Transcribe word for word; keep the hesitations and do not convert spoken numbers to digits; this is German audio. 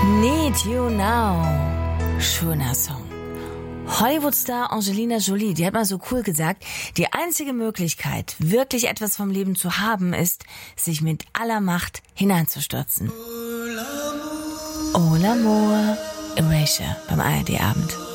Need You Now. Schöner Song. Hollywood-Star Angelina Jolie, die hat mal so cool gesagt, die einzige Möglichkeit, wirklich etwas vom Leben zu haben, ist, sich mit aller Macht hineinzustürzen. Oh l'amour. Erasure beim A R D-Abend.